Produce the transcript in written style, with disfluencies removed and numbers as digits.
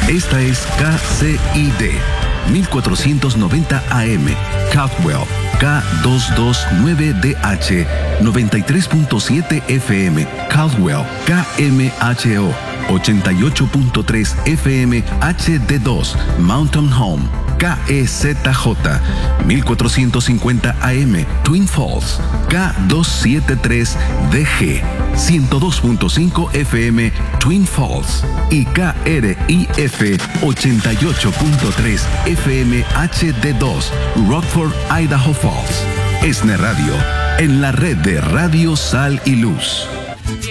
Esta es KCID 1490 AM, Caldwell, K229DH, 93.7 FM, Caldwell, KMHO, 88.3 FM, HD2, Mountain Home, KEZJ, 1450 AM, Twin Falls, K273DG, 102.5 FM, Twin Falls, y KRIF 88.3 FM HD2, Rockford, Idaho Falls. ESNE Radio, en la red de Radio Sal y Luz.